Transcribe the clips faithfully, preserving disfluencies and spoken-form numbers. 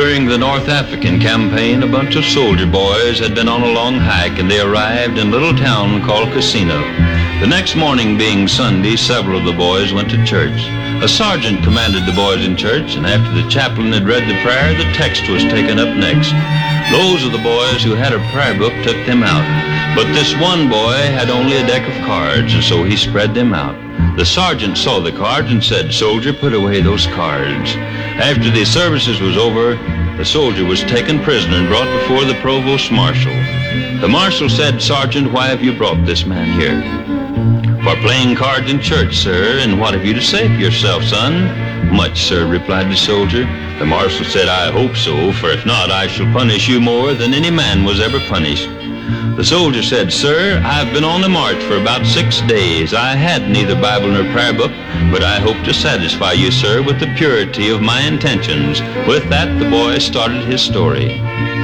During the North African campaign, a bunch of soldier boys had been on a long hike, and they arrived in a little town called Cassino. The next morning, being Sunday, several of the boys went to church. A sergeant commanded the boys in church, and after the chaplain had read the prayer, the text was taken up next. Those of the boys who had a prayer book took them out, but this one boy had only a deck of cards, and so he spread them out. The sergeant saw the cards and said, "Soldier, put away those cards." After the services was over, the soldier was taken prisoner and brought before the provost marshal. The marshal said, "Sergeant, why have you brought this man here?" "For playing cards in church, sir. And what have you to say for yourself, son?" "Much, sir," replied the soldier. The marshal said, "I hope so, for if not, I shall punish you more than any man was ever punished." The soldier said, "Sir, I've been on the march for about six days. I had neither Bible nor prayer book, but I hope to satisfy you, sir, with the purity of my intentions." With that, the boy started his story.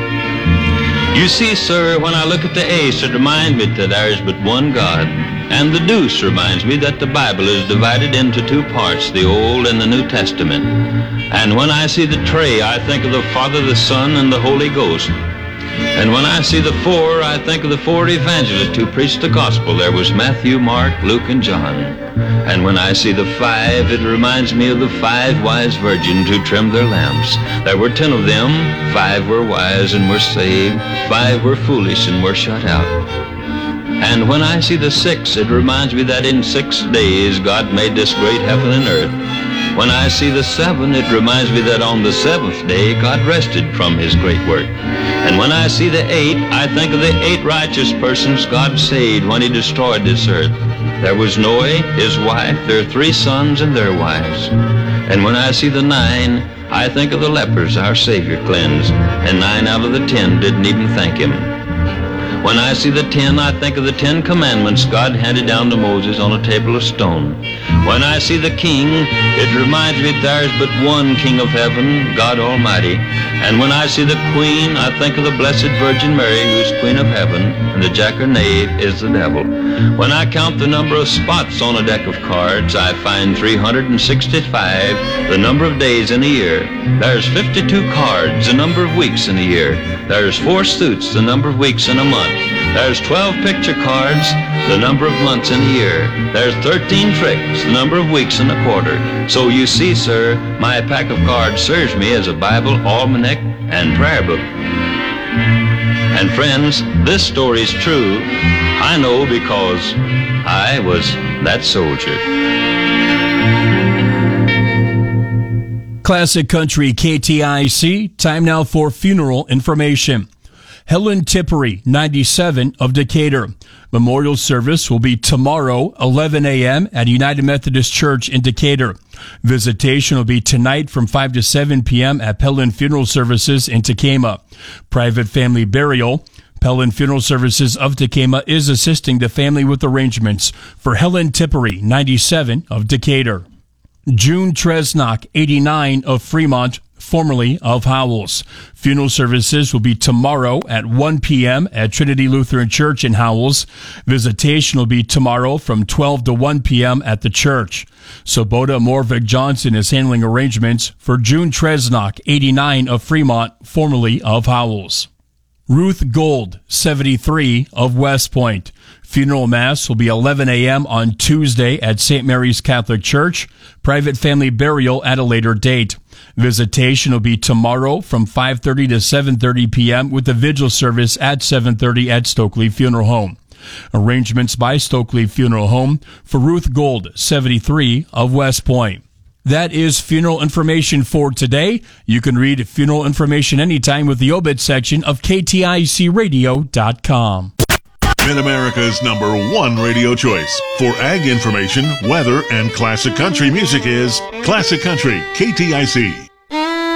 "You see, sir, when I look at the ace, it reminds me that there is but one God. And the deuce reminds me that the Bible is divided into two parts, the Old and the New Testament. And when I see the tray, I think of the Father, the Son, and the Holy Ghost. And when I see the four, I think of the four evangelists who preached the gospel. There was Matthew, Mark, Luke, and John. And when I see the five, it reminds me of the five wise virgins who trimmed their lamps. There were ten of them. Five were wise and were saved. Five were foolish and were shut out. And when I see the six, it reminds me that in six days God made this great heaven and earth. When I see the seven, it reminds me that on the seventh day God rested from his great work. And when I see the eight, I think of the eight righteous persons God saved when he destroyed this earth. There was Noah, his wife, their three sons, and their wives. And when I see the nine, I think of the lepers our Savior cleansed, and nine out of the ten didn't even thank him. When I see the ten, I think of the Ten Commandments God handed down to Moses on a table of stone. When I see the King, it reminds me that there is but one King of heaven, God Almighty. And when I see the Queen, I think of the Blessed Virgin Mary, who is Queen of heaven, and the jackanapes is the devil. When I count the number of spots on a deck of cards, I find three hundred sixty-five, the number of days in a year. There's fifty-two cards, the number of weeks in a year. There's four suits, the number of weeks in a month. There's twelve picture cards, the number of months in a year. There's thirteen tricks, the number of weeks in a quarter. So you see, sir, my pack of cards serves me as a Bible, almanac, and prayer book. And friends, this story is true. I know because I was that soldier. Classic Country K T I C. Time now for funeral information. Helen Tippery, ninety-seven, of Decatur. Memorial service will be tomorrow, eleven a.m. at United Methodist Church in Decatur. Visitation will be tonight from five to seven p.m. at Pellin Funeral Services in Tekamah. Private family burial. Pellin Funeral Services of Tekamah is assisting the family with arrangements for Helen Tippery, ninety-seven, of Decatur. June Tresnock, eighty-nine, of Fremont, formerly of Howells. Funeral services will be tomorrow at one p.m. at Trinity Lutheran Church in Howells. Visitation will be tomorrow from twelve to one p.m. at the church. Sobota Morvick Johnson is handling arrangements for June Tresnock, eighty-nine, of Fremont, formerly of Howells. Ruth Gold, seventy-three, of West Point. Funeral Mass will be eleven a.m. on Tuesday at Saint Mary's Catholic Church. Private family burial at a later date. Visitation will be tomorrow from five thirty to seven thirty p.m. with the vigil service at seven thirty at Stokely Funeral Home. Arrangements by Stokely Funeral Home for Ruth Gold, seventy-three, of West Point. That is funeral information for today. You can read funeral information anytime with the obit section of K T I C radio dot com. Mid-America's number one radio choice for ag information, weather, and classic country music is Classic Country K T I C.